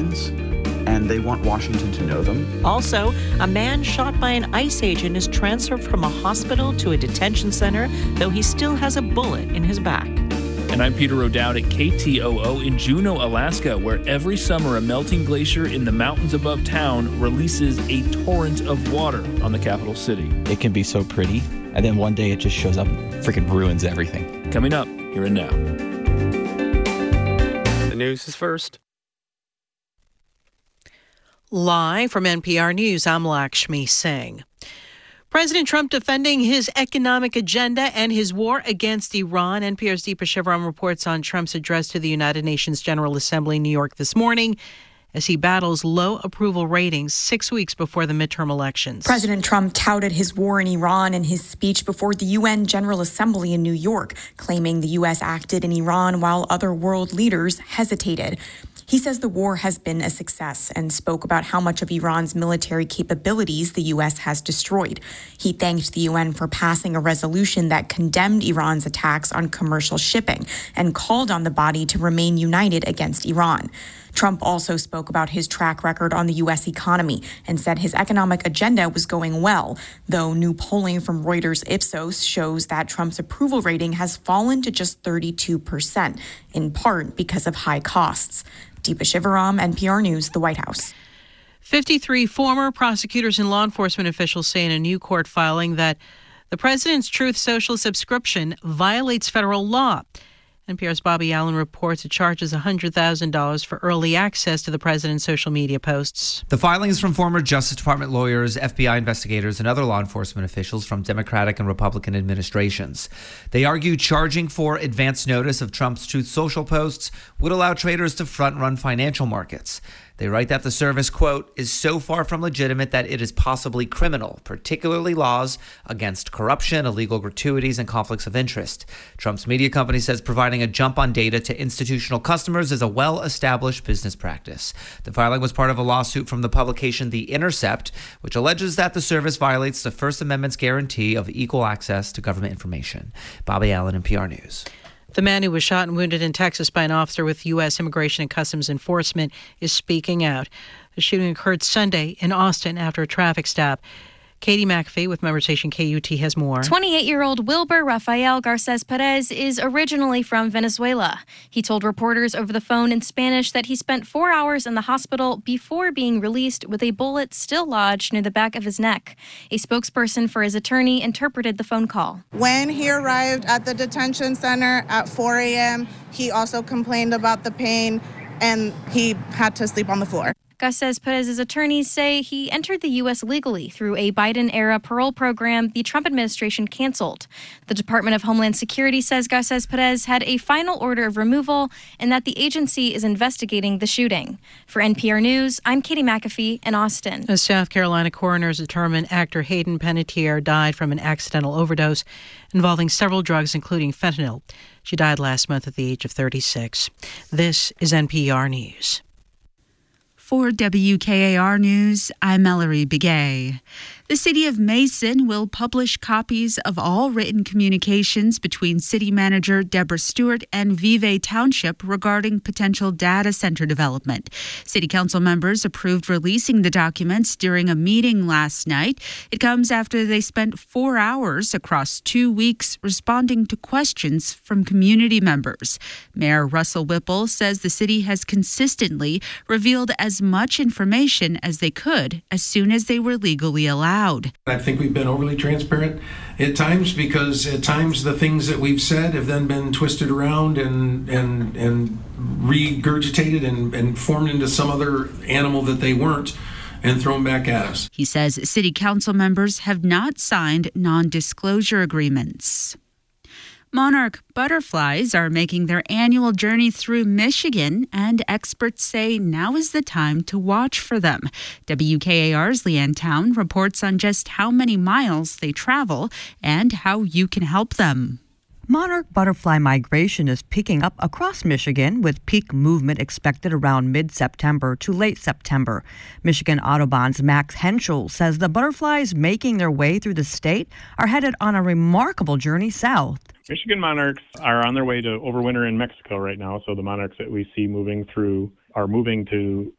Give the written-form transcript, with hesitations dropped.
guidelines, and they want Washington to know them. Also, a man shot by an ICE agent is transferred from a hospital to a detention center, though he still has a bullet in his back. And I'm Peter O'Dowd at KTOO in Juneau, Alaska, where every summer a melting glacier in the mountains above town releases a torrent of water on the capital city. It can be so pretty, and then one day it just shows up and freaking ruins everything. Coming up, here and now. The news is first. Live from NPR News, I'm Lakshmi Singh. President Trump defending his economic agenda and his war against Iran. NPR's Deepa Shivaram reports on Trump's address to the United Nations General Assembly in New York this morning as he battles low approval ratings 6 weeks before the midterm elections. President Trump touted his war in Iran in his speech before the UN General Assembly in New York, claiming the U.S. acted in Iran while other world leaders hesitated. He says the war has been a success and spoke about how much of Iran's military capabilities the U.S. has destroyed. He thanked the UN for passing a resolution that condemned Iran's attacks on commercial shipping and called on the body to remain united against Iran. Trump also spoke about his track record on the U.S. economy and said his economic agenda was going well, though new polling from Reuters Ipsos shows that Trump's approval rating has fallen to just 32%, in part because of high costs. Deepa Shivaram, NPR News, the White House. 53 former prosecutors and law enforcement officials say in a new court filing that the president's Truth Social subscription violates federal law. NPR's Bobby Allen reports it charges $100,000 for early access to the president's social media posts. The filings from former Justice Department lawyers, FBI investigators, and other law enforcement officials from Democratic and Republican administrations. They argue charging for advance notice of Trump's Truth Social posts would allow traders to front-run financial markets. They write that the service, quote, is so far from legitimate that it is possibly criminal, particularly laws against corruption, illegal gratuities, and conflicts of interest. Trump's media company says providing a jump on data to institutional customers is a well-established business practice. The filing was part of a lawsuit from the publication The Intercept, which alleges that the service violates the First Amendment's guarantee of equal access to government information. Bobby Allen, NPR News. The man who was shot and wounded in Texas by an officer with U.S. Immigration and Customs Enforcement is speaking out. The shooting occurred Sunday in Austin after a traffic stop. Katie McAfee with member station KUT has more. 28-year-old Wilber Rafael Garces Perez is originally from Venezuela. He told reporters over the phone in Spanish that he spent 4 hours in the hospital before being released with a bullet still lodged near the back of his neck. A spokesperson for his attorney interpreted the phone call. When he arrived at the detention center at 4 a.m., he also complained about the pain and he had to sleep on the floor. Garces Perez's attorneys say he entered the U.S. legally through a Biden-era parole program the Trump administration canceled. The Department of Homeland Security says Garces Perez had a final order of removal and that the agency is investigating the shooting. For NPR News, I'm Katie McAfee in Austin. A South Carolina coroner's determined actor Hayden Panettiere died from an accidental overdose involving several drugs, including fentanyl. She died last month at the age of 36. This is NPR News. For WKAR News, I'm Mallory Begay. The City of Mason will publish copies of all written communications between City Manager Deborah Stewart and Vevay Township regarding potential data center development. City Council members approved releasing the documents during a meeting last night. It comes after they spent 4 hours across 2 weeks responding to questions from community members. Mayor Russell Whipple says the city has consistently revealed as much information as they could as soon as they were legally allowed. I think we've been overly transparent at times because at times the things that we've said have then been twisted around and regurgitated and formed into some other animal that they weren't and thrown back at us. He says city council members have not signed non-disclosure agreements. Monarch butterflies are making their annual journey through Michigan, and experts say now is the time to watch for them. WKAR's Leanne Town reports on just how many miles they travel and how you can help them. Monarch butterfly migration is picking up across Michigan, with peak movement expected around mid-September to late September. Michigan Audubon's Max Henschel says the butterflies making their way through the state are headed on a remarkable journey south. Michigan monarchs are on their way to overwinter in Mexico right now, so the monarchs that we see moving through are moving to